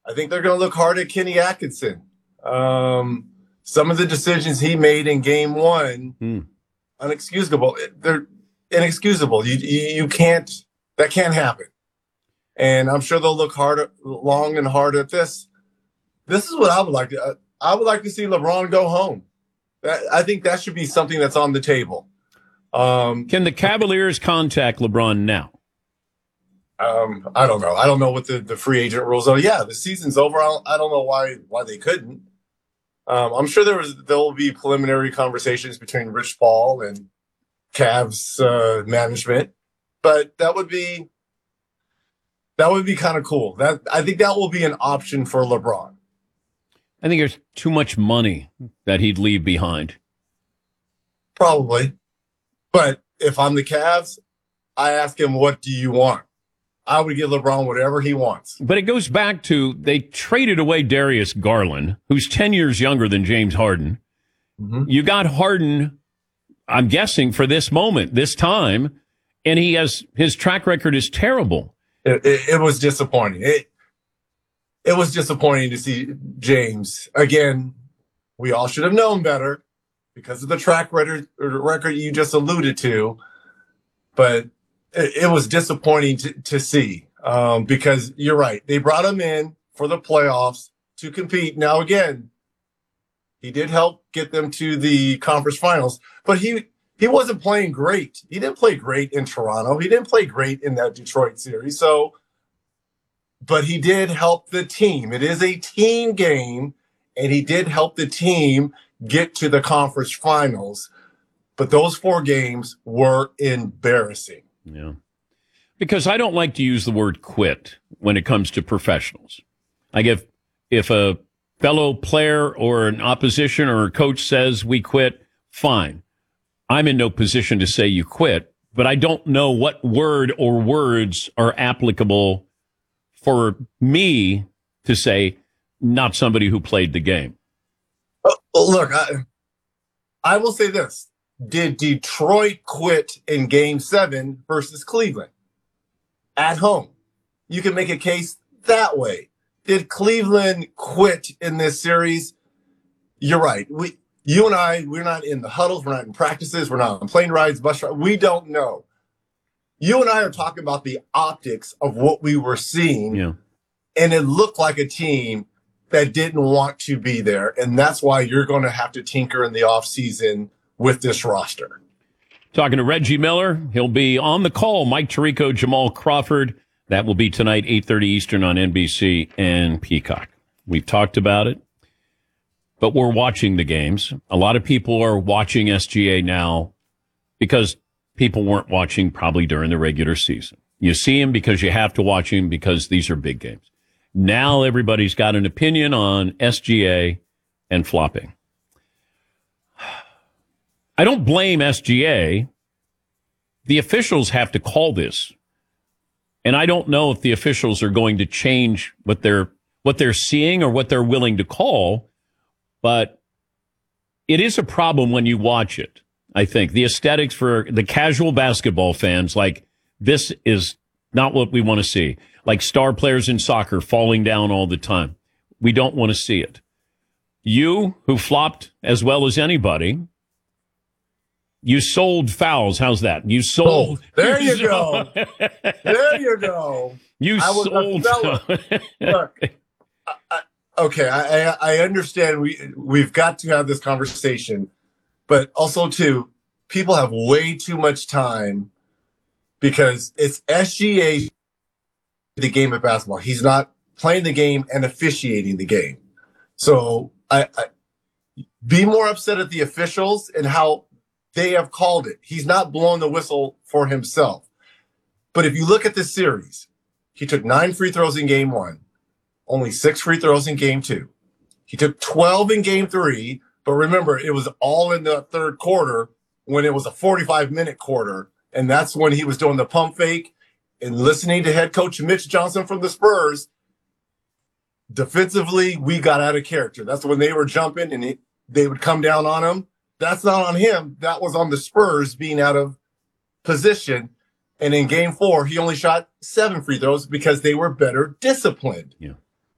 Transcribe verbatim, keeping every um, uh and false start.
I think they're going to look hard at Kenny Atkinson. Um, some of the decisions he made in game one, hmm. unexcusable. They're inexcusable. You, you you can't. That can't happen. And I'm sure they'll look hard, long and hard at this. This is what I would like to. I would like to see LeBron go home. That, I think that should be something that's on the table. Um, Can the Cavaliers contact LeBron now? Um, I don't know. I don't know what the, the free agent rules are. Yeah, the season's over. I don't, I don't know why why they couldn't. Um, I'm sure there was there will be preliminary conversations between Rich Paul and Cavs uh, management, but that would be that would be kind of cool. That I think that will be an option for LeBron. I think there's too much money that he'd leave behind. Probably, but if I'm the Cavs, I ask him, "What do you want?" I would give LeBron whatever he wants. But it goes back to they traded away Darius Garland, who's ten years younger than James Harden. Mm-hmm. You got Harden, I'm guessing, for this moment, this time, and he has his track record is terrible. It, it, it was disappointing. It it was disappointing to see James. Again, we all should have known better because of the track record, record you just alluded to. But it was disappointing to, to see um, because you're right. They brought him in for the playoffs to compete. Now, again, he did help get them to the conference finals, but he, he wasn't playing great. He didn't play great in Toronto. He didn't play great in that Detroit series. So, but he did help the team. It is a team game, and he did help the team get to the conference finals. But those four games were embarrassing. Yeah, because I don't like to use the word quit when it comes to professionals. Like if, if a fellow player or an opposition or a coach says we quit, fine. I'm in no position to say you quit, but I don't know what word or words are applicable for me to say not somebody who played the game. Oh, look, I, I will say this. Did Detroit quit in game seven versus Cleveland at home? You can make a case that way. Did Cleveland quit in this series? You're right. We, you and I, we're not in the huddles. We're not in practices. We're not on plane rides, bus rides. We don't know. You and I are talking about the optics of what we were seeing. Yeah. And it looked like a team that didn't want to be there. And that's why you're going to have to tinker in the offseason with this roster. Talking to Reggie Miller. He'll be on the call. Mike Tirico, Jamal Crawford. That will be tonight, eight thirty Eastern on N B C and Peacock. We've talked about it, but we're watching the games. A lot of people are watching S G A now because people weren't watching probably during the regular season. You see him because you have to watch him because these are big games. Now everybody's got an opinion on S G A and flopping. I don't blame S G A. The officials have to call this. And I don't know if the officials are going to change what they're what they're seeing or what they're willing to call, but it is a problem when you watch it. I think the aesthetics for the casual basketball fans, like this is not what we want to see. Like star players in soccer falling down all the time. We don't want to see it. You, who flopped as well as anybody, you sold fouls. How's that? You sold. Oh, there you, you go. There you go. You I was sold. Look, I, I, okay, I, I understand we we've got to have this conversation, but also too, people have way too much time because it's S G A the game of basketball. He's not playing the game and officiating the game. So I, I be more upset at the officials and how they have called it. He's not blowing the whistle for himself. But if you look at this series, he took nine free throws in game one, only six free throws in game two. He took twelve in game three, but remember, it was all in the third quarter when it was a forty-five minute quarter. And that's when he was doing the pump fake and listening to head coach Mitch Johnson from the Spurs. Defensively, we got out of character. That's when they were jumping and it, they would come down on him. That's not on him. That was on the Spurs being out of position. And in game four, he only shot seven free throws because they were better disciplined. Yeah.